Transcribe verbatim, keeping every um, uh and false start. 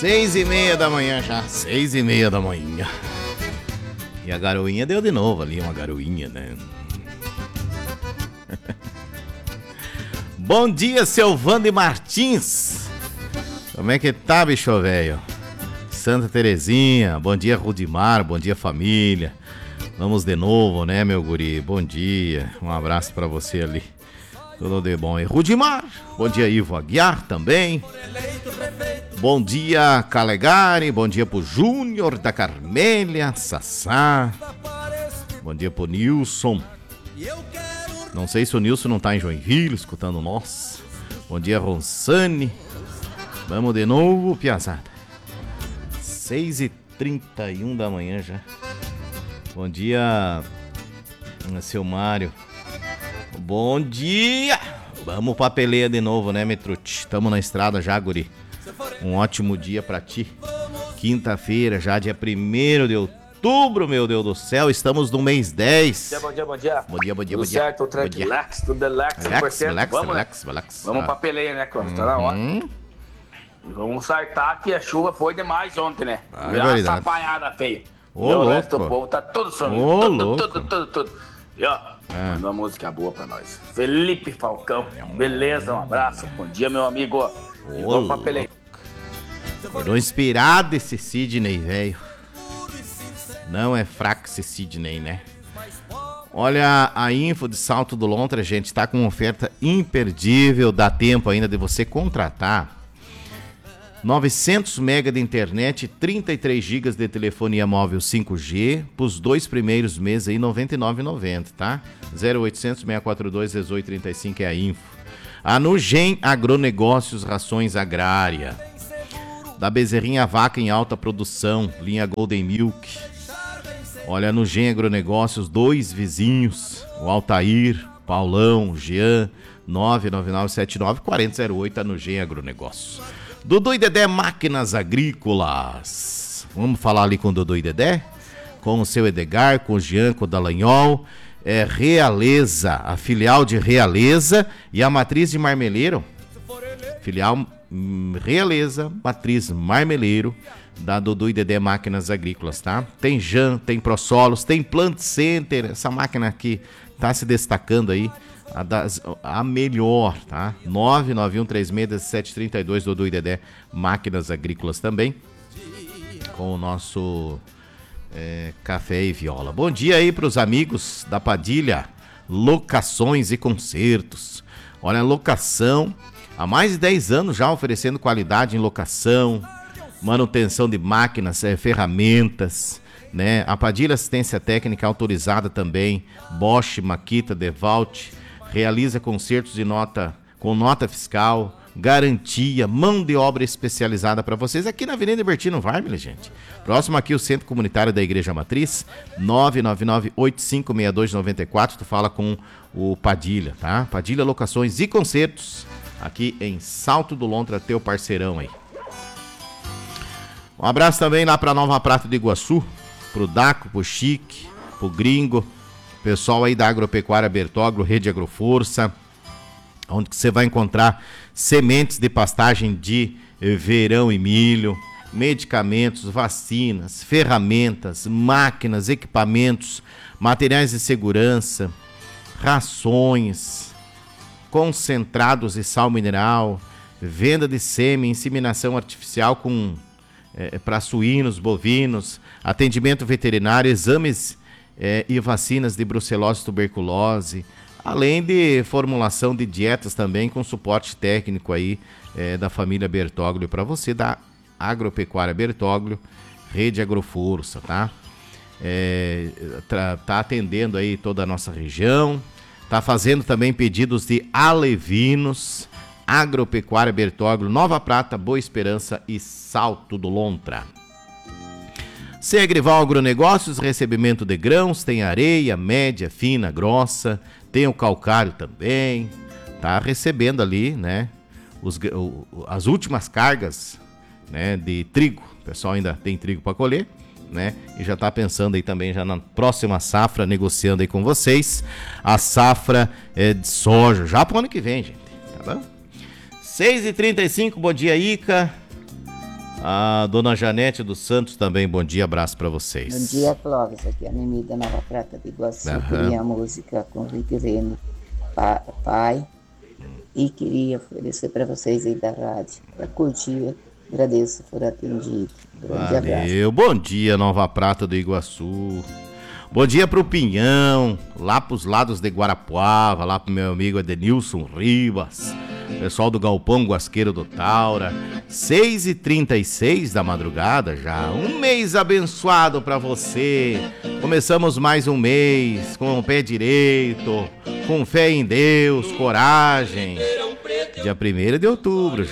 Seis e meia da manhã já, seis e meia da manhã. E a garoinha deu de novo ali, uma garoinha, né? Bom dia, seu Vande Martins. Como é que tá, bicho velho? Santa Terezinha, bom dia, Rudimar, bom dia, família. Vamos de novo, né, meu guri? Bom dia, um abraço pra você ali. Tudo de bom. E Rudimar, bom dia, Ivo Aguiar também. Bom dia, Calegari, bom dia pro Júnior da Carmélia, Sassá. Bom dia pro Nilson. Não sei se o Nilson não tá em Joinville escutando nós. Bom dia, Ronsane. Vamos de novo, piazada. seis e trinta e um da manhã já. Bom dia, seu Mário. Bom dia. Vamos pra peleia de novo, né, Metrute? Tamo na estrada já, guri. Um ótimo dia pra ti. Quinta-feira, já dia primeiro de outubro, meu Deus do céu. Estamos no mês dez. Bom dia, bom dia, bom dia. Bom dia, bom dia, tudo bom dia. certo, tudo tranquilo, relax, tudo relax, Relax, relax, vamos, relax, né? relax. Vamos ah. pra peleia, né, Costa? Tá na hora. Uhum. Vamos sartar que a chuva foi demais ontem, né? Ah, é Virou verdade. essa apanhada feia. Ô, e o louco. resto do povo tá todo sumindo. Ô, tudo, louco. tudo, tudo, tudo. E ó, É. mandou uma música boa pra nós. Felipe Falcão, beleza, um abraço. Bom dia, meu amigo. E Ô, vamos pra peleia. Acordou inspirado esse Sidney, velho. Não é fraco esse Sidney, né? Olha, a info de Salto do Lontra, gente, tá com uma oferta imperdível. Dá tempo ainda de você contratar novecentos mega de internet, trinta e três gigas de telefonia móvel cinco G, pros dois primeiros meses aí, noventa e nove reais e noventa centavos, tá? zero oitocentos, seiscentos e quarenta e dois, dezoito trinta e cinco é a info. A Nugem Agronegócios Rações Agrária. Da Bezerrinha Vaca em alta produção, linha Golden Milk. Olha, no Nugem Agronegócios, dois vizinhos, o Altair, Paulão, o Jean, nove nove nove sete nove, quatro zero zero oito, a Nugem Agronegócios. Dudu e Dedé Máquinas Agrícolas. Vamos falar ali com o Dudu e Dedé? Com o seu Edgar, com o Jean, com o Dallagnol. É Realeza, a filial de Realeza e a matriz de Marmeleiro. Filial hum, Realeza, matriz Marmeleiro, da Dudu e Dedé Máquinas Agrícolas, tá? Tem Jan, tem ProSolos, tem Plant Center, essa máquina aqui tá se destacando aí. A, das, a melhor, tá? nove nove um três seis sete três dois, Dudu e Dedé Máquinas Agrícolas também. Com o nosso é, café e viola. Bom dia aí pros amigos da Padilha Locações e Concertos. Olha, locação, há mais de dez anos já oferecendo qualidade em locação, manutenção de máquinas, é, ferramentas, né? A Padilha Assistência Técnica autorizada também, Bosch, Makita, DeWalt. Realiza concertos de nota, com nota fiscal, garantia, mão de obra especializada para vocês aqui na Avenida Bertino Varmile, gente. Próximo aqui o Centro Comunitário da Igreja Matriz, nove nove nove oito cinco seis dois nove quatro. Tu fala com o Padilha, tá? Padilha Locações e Concertos, aqui em Salto do Lontra, teu parceirão aí. Um abraço também lá para Nova Prata do Iguaçu, pro Daco, pro Chique, pro Gringo. Pessoal aí da Agropecuária Bertoglo, Rede Agroforça, onde você vai encontrar sementes de pastagem de verão e milho, medicamentos, vacinas, ferramentas, máquinas, equipamentos, materiais de segurança, rações, concentrados de sal mineral, venda de sêmen, inseminação artificial com é, para suínos, bovinos, atendimento veterinário, exames É, e vacinas de brucelose e tuberculose, além de formulação de dietas também com suporte técnico aí é, da família Bertoglio para você da Agropecuária Bertoglio, Rede Agroforça, tá? É, tá, tá atendendo aí toda a nossa região, tá fazendo também pedidos de alevinos, Agropecuária Bertoglio, Nova Prata, Boa Esperança e Salto do Lontra. Segrival Agronegócios, recebimento de grãos, tem areia, média, fina, grossa, tem o calcário também, tá recebendo ali, né, os, o, as últimas cargas, né, de trigo, o pessoal ainda tem trigo para colher, né, e já tá pensando aí também já na próxima safra, negociando aí com vocês, a safra é, de soja, já pro ano que vem, gente, tá bom? seis e trinta e cinco, bom dia, Ica. A dona Janete dos Santos também, bom dia, abraço pra vocês. Bom dia, Clóvis, aqui é a Nemi da Nova Prata de Iguaçu. Aham. Queria a música com Rick Reno, pa, Pai, e queria oferecer para vocês aí da rádio, para curtir. Agradeço por atendido. Grande abraço. Valeu, bom dia, Nova Prata do Iguaçu. Bom dia pro Pinhão, lá pros lados de Guarapuava, lá pro meu amigo Edenilson Ribas, pessoal do Galpão Guasqueiro do Taura. seis e trinta e seis da madrugada já, um mês abençoado pra você. Começamos mais um mês com o pé direito, com fé em Deus, coragem. Dia primeiro de outubro já.